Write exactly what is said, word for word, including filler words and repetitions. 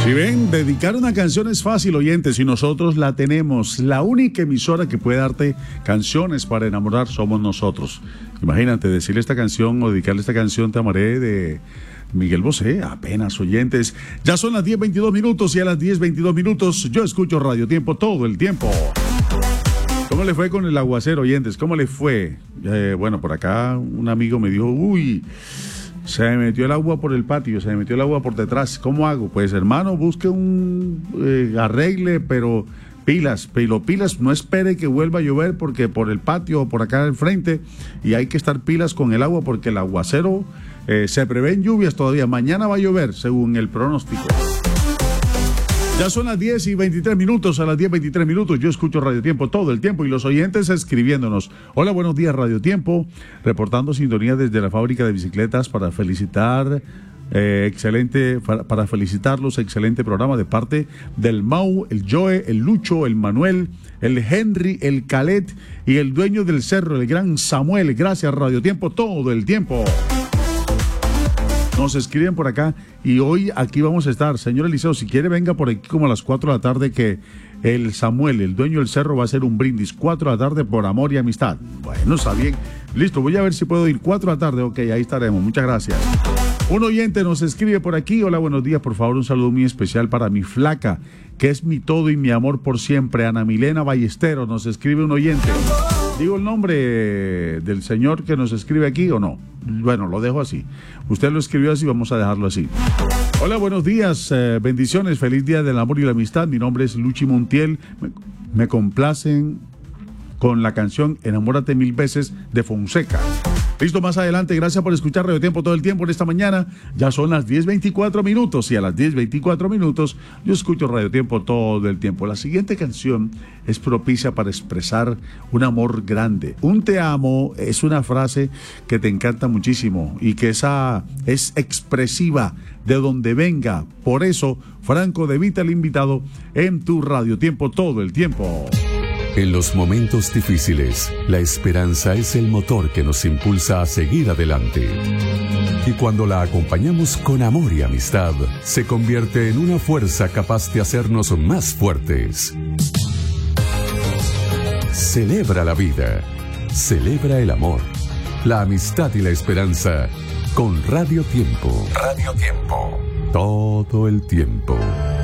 Si ven, dedicar una canción es fácil, oyentes, y nosotros la tenemos. La única emisora que puede darte canciones para enamorar somos nosotros. Imagínate, decirle esta canción o dedicarle esta canción Te amaré de Miguel Bosé, apenas, oyentes. Ya son las diez veintidós minutos y a las diez veintidós minutos yo escucho Radio Tiempo todo el tiempo. ¿Cómo le fue con el aguacero, oyentes? ¿Cómo le fue? Eh, bueno, por acá un amigo me dijo, uy, se me metió el agua por el patio, se me metió el agua por detrás. ¿Cómo hago? Pues, hermano, busque un eh, arregle, pero pilas, pero pilas, no espere que vuelva a llover porque por el patio o por acá al frente, y hay que estar pilas con el agua porque el aguacero eh, se prevén lluvias todavía. Mañana va a llover, según el pronóstico. Ya son las diez y veintitrés minutos, a las diez veintitrés minutos yo escucho Radio Tiempo todo el tiempo y los oyentes escribiéndonos. Hola, buenos días Radio Tiempo, reportando sintonía desde la fábrica de bicicletas para felicitar, eh, excelente, para, para felicitarlos, excelente programa de parte del Mau, el Joe, el Lucho, el Manuel, el Henry, el Calet y el dueño del cerro, el gran Samuel. Gracias Radio Tiempo todo el tiempo. Nos escriben por acá y hoy aquí vamos a estar. Señor Eliseo, si quiere venga por aquí como a las cuatro de la tarde que el Samuel, el dueño del cerro, va a hacer un brindis. cuatro de la tarde por amor y amistad. Bueno, está bien. Listo, voy a ver si puedo ir. cuatro de la tarde, ok, ahí estaremos. Muchas gracias. Un oyente nos escribe por aquí. Hola, buenos días. Por favor, un saludo muy especial para mi flaca, que es mi todo y mi amor por siempre. Ana Milena Ballesteros, nos escribe un oyente. ¿Digo el nombre del señor que nos escribe aquí o no? Bueno, lo dejo así. Usted lo escribió así, vamos a dejarlo así. Hola, buenos días, eh, bendiciones, feliz día del amor y la amistad. Mi nombre es Luchi Montiel. Me, me complacen con la canción Enamórate mil veces de Fonseca. Listo, más adelante, gracias por escuchar Radio Tiempo todo el tiempo en esta mañana. Ya son las diez veinticuatro minutos y a las diez veinticuatro minutos yo escucho Radio Tiempo todo el tiempo. La siguiente canción es propicia para expresar un amor grande. Un te amo es una frase que te encanta muchísimo y que esa es expresiva de donde venga. Por eso, Franco De Vita, el invitado en tu Radio Tiempo todo el tiempo. En los momentos difíciles, la esperanza es el motor que nos impulsa a seguir adelante. Y cuando la acompañamos con amor y amistad, se convierte en una fuerza capaz de hacernos más fuertes. Celebra la vida, celebra el amor, la amistad y la esperanza con Radio Tiempo. Radio Tiempo. Todo el tiempo.